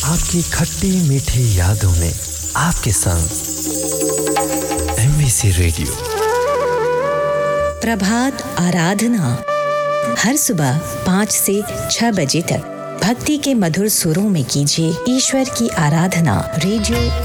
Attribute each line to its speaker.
Speaker 1: आपकी खट्टी मीठी यादों में आपके संग MBC रेडियो।
Speaker 2: प्रभात आराधना हर सुबह 5 से 6 बजे तक भक्ति के मधुर सुरों में कीजिए ईश्वर की आराधना। रेडियो